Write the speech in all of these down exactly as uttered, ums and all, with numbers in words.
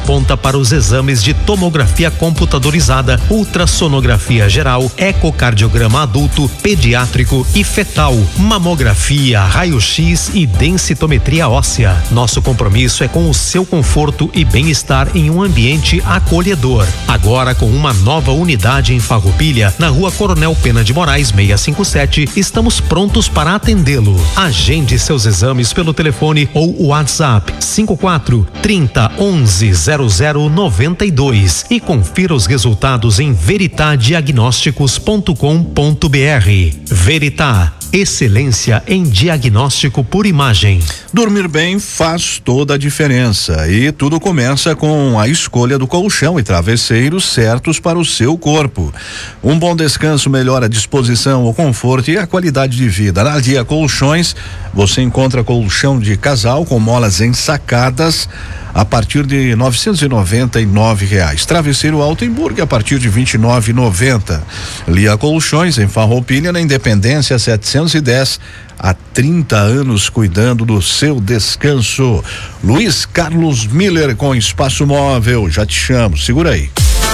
aponta para os exames de tomografia computadorizada, ultrassonografia geral, ecocardiograma adulto, pediátrico e fetal, mamografia, raio-x e densitometria óssea. Nosso compromisso é com o seu conforto e bem-estar em um ambiente acolhedor. Agora com uma nova unidade em Farroupilha, na rua Coronel Pena de Moraes seiscentos e cinquenta e sete, estamos prontos para atendê-lo. Agende seus exames pelo telefone ou WhatsApp cinco quatro, trinta, onze, zero zero, noventa e dois e confira os resultados em veritá diagnósticos ponto com ponto br. Veritá, excelência em diagnóstico por imagem. Dormir bem faz toda a diferença e tudo começa com a escolha do colchão e travesseiros certos para o seu corpo. Um bom descanso melhora a disposição, o conforto e a qualidade de vida. Na Dia Colchões, você encontra colchão de casal com molas ensacadas a partir de novecentos e noventa e nove reais. Travesseiro Altenburg a partir de vinte e nove e noventa. Lia Colchões em Farroupilha, na Independência setecentos e dez. Há trinta anos cuidando do seu descanso. Luiz Carlos Miller com Espaço Móvel. Já te chamo, segura aí.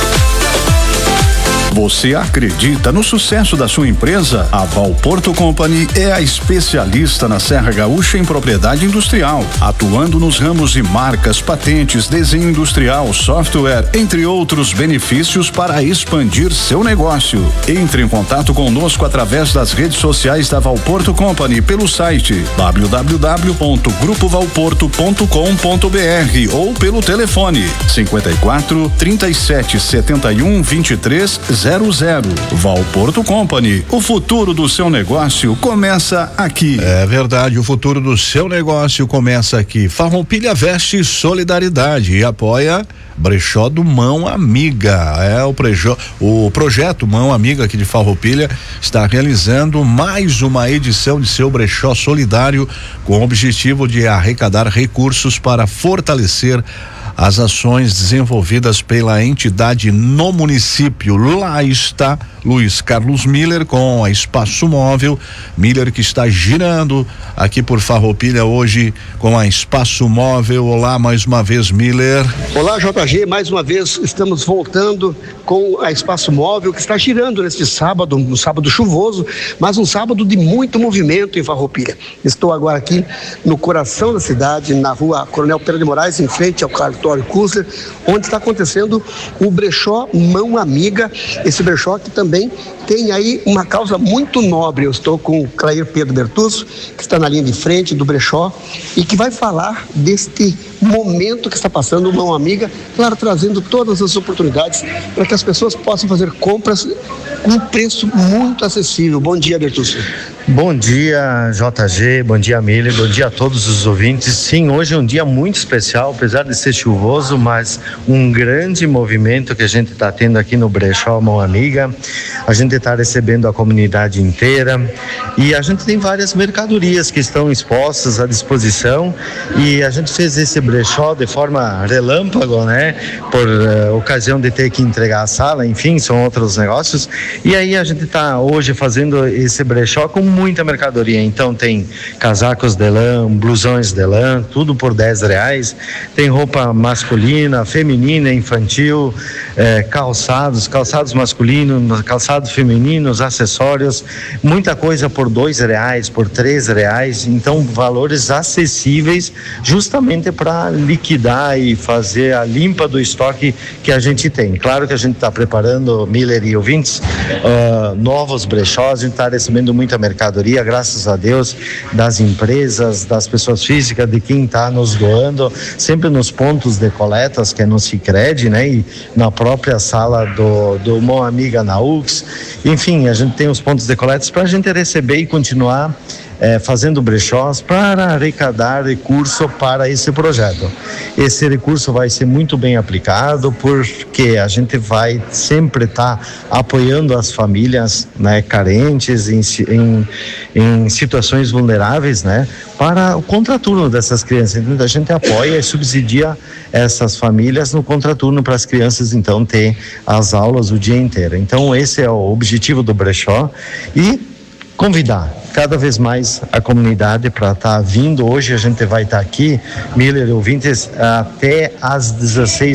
Você acredita no sucesso da sua empresa? A Valporto Company é a especialista na Serra Gaúcha em propriedade industrial, atuando nos ramos de marcas, patentes, desenho industrial, software, entre outros benefícios para expandir seu negócio. Entre em contato conosco através das redes sociais da Valporto Company pelo site w w w ponto grupo valporto ponto com ponto br ou pelo telefone cinquenta e quatro, trinta e sete, setenta e um, vinte e três, zero zero. Valporto Company, o futuro do seu negócio começa aqui. É verdade, o futuro do seu negócio começa aqui. Farroupilha veste solidariedade e apoia Brechó do Mão Amiga. É o, prejo, o projeto Mão Amiga aqui de Farroupilha está realizando mais uma edição de seu brechó solidário com o objetivo de arrecadar recursos para fortalecer as ações desenvolvidas pela entidade no município. Lá está Luiz Carlos Miller com a Espaço Móvel. Miller que está girando aqui por Farroupilha hoje com a Espaço Móvel. Olá mais uma vez, Miller. Olá, J G, mais uma vez estamos voltando com a Espaço Móvel que está girando neste sábado, um sábado chuvoso, mas um sábado de muito movimento em Farroupilha. Estou agora aqui no coração da cidade, na rua Coronel Pena de Moraes, em frente ao cartório Kusler, onde está acontecendo o brechó Mão Amiga, esse brechó que também tem aí uma causa muito nobre. Eu estou com o Clair Pedro Bertuccio, que está na linha de frente do brechó e que vai falar deste momento que está passando o Mão Amiga, claro, trazendo todas as oportunidades para que as pessoas possam fazer compras com um preço muito acessível. Bom dia, Bertuccio. Bom dia, J G, bom dia, Miller, bom dia a todos os ouvintes. Sim, hoje é um dia muito especial, apesar de ser chuvoso, mas um grande movimento que a gente está tendo aqui no brechó Mão Amiga. A gente está recebendo a comunidade inteira e a gente tem várias mercadorias que estão expostas à disposição e a gente fez esse brechó de forma relâmpago, né? Por uh, ocasião de ter que entregar a sala, enfim, são outros negócios. E aí a gente está hoje fazendo esse brechó com muita mercadoria. Então tem casacos de lã, blusões de lã, tudo por dez reais. Tem roupa masculina, feminina, infantil, eh, calçados, calçados masculinos, calçados femininos, acessórios, muita coisa por dois reais, por três reais. Então valores acessíveis, justamente para liquidar e fazer a limpa do estoque que a gente tem. Claro que a gente está preparando, Miller e ouvintes, uh, novos brechós. A gente está recebendo muita mercadoria, graças a Deus, das empresas, das pessoas físicas, de quem está nos doando, sempre nos pontos de coletas, que é no Sicredi, né? E na própria sala do, do Mão Amiga na U X. Enfim, a gente tem os pontos de coletas para a gente receber e continuar É, fazendo brechós para arrecadar recurso para esse projeto. Esse recurso vai ser muito bem aplicado porque a gente vai sempre estar tá apoiando as famílias, né, carentes em, em, em situações vulneráveis, né, para o contraturno dessas crianças. Então a gente apoia e subsidia essas famílias no contraturno para as crianças então ter as aulas o dia inteiro. Então esse é o objetivo do brechó e convidar cada vez mais a comunidade para estar tá vindo. Hoje a gente vai estar tá aqui, Miller, ouvintes, até às dezesseis